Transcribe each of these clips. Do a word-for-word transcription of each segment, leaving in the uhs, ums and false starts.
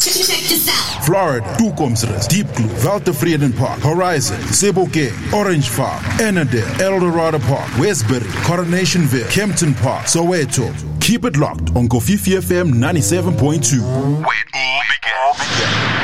Check this out. Florida, Toekomsrus, Deep Blue, Walter Park, Horizon, Sebokeng, Orange Farm, Annandale, Eldorado Park, Westbury, Coronationville, Kempton Park, Soweto. Keep it locked on Kofifi F M ninety-seven point two. Where it all began.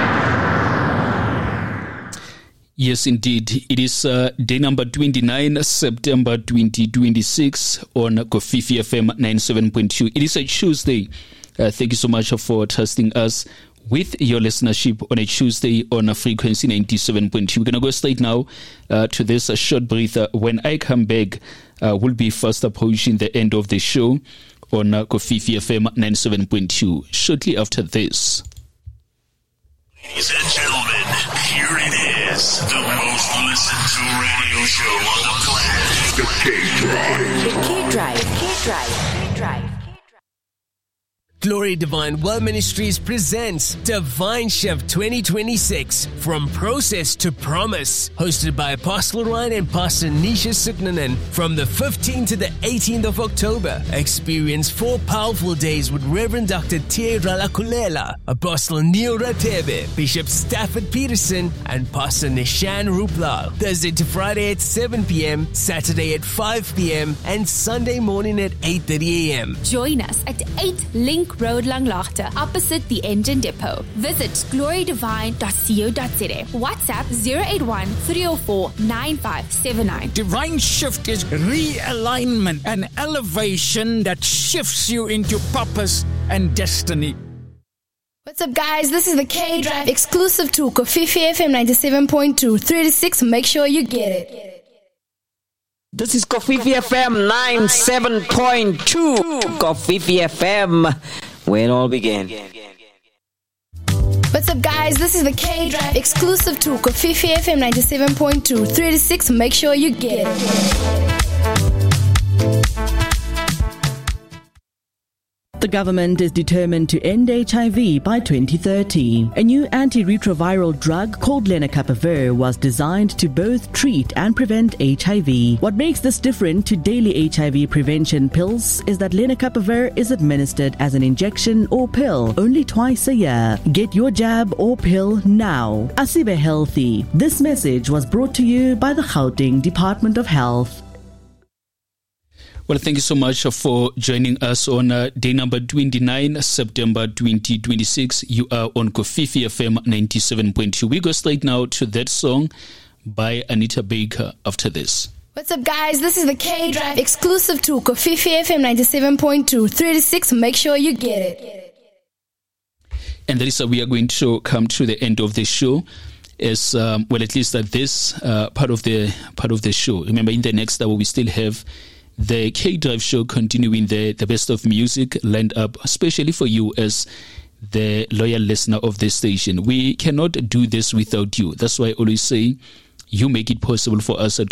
Yes, indeed. It is uh, day number twenty-nine, September twenty twenty-six on Kofifi F M ninety-seven point two. It is a Tuesday. Uh, thank you so much for trusting us with your listenership on a Tuesday on a frequency ninety-seven point two. We're going to go straight now uh, to this uh, short breather. When I come back, uh, we'll be fast approaching the end of the show on uh, Kofifi F M ninety-seven point two. Shortly after this. Ladies and gentlemen, here it is, the most listened to radio show on the planet. The K-Drive. The K-Drive. K-Drive. K-Drive. Glory Divine Well Ministries presents Divine Shift twenty twenty-six, From Process to Promise, hosted by Apostle Ryan and Pastor Nisha Suknanen. From the fifteenth to the eighteenth of October, experience four powerful days with Reverend Doctor Tierra Lakulela, Apostle Neil Ratebe, Bishop Stafford Peterson, and Pastor Nishan Rupla. Thursday to Friday at seven p.m., Saturday at five p.m., and Sunday morning at eight thirty a.m. Join us at eight Link Road Langlaagte, opposite the engine depot. Visit glory divine dot co dot za. WhatsApp zero eight one, three zero four, nine five seven nine. Divine Shift is realignment and elevation that shifts you into purpose and destiny. What's up, guys? This is the K-Drive exclusive to Kofifi F M ninety-seven point two. three to six, make sure you get it. This is Kofifi F M ninety-seven point two. Kofifi F M, where it all began. What's up, guys? This is the K-Drive exclusive to Kofifi F M ninety-seven point two. three to six, make sure you get it. The government is determined to end H I V by twenty thirty. A new antiretroviral drug called lenacapavir was designed to both treat and prevent H I V. What makes this different to daily H I V prevention pills is that lenacapavir is administered as an injection or pill only twice a year. Get your jab or pill now. Asibe Healthy. This message was brought to you by the Gauteng Department of Health. Well, thank you so much for joining us on uh, day number twenty-nine, September twenty twenty-six. You are on Kofifi F M ninety-seven point two. We go straight now to that song by Anita Baker after this. What's up, guys? This is the K-Drive exclusive to Kofifi F M ninety-seven point two. three to six, make sure you get it. And that is how we are going to come to the end of the show. As um, well, at least at this uh, part of the part of the show. Remember, in the next hour, we still have the K-Drive show continuing the, the best of music lined up, especially for you as the loyal listener of this station. We cannot do this without you. That's why I always say you make it possible for us to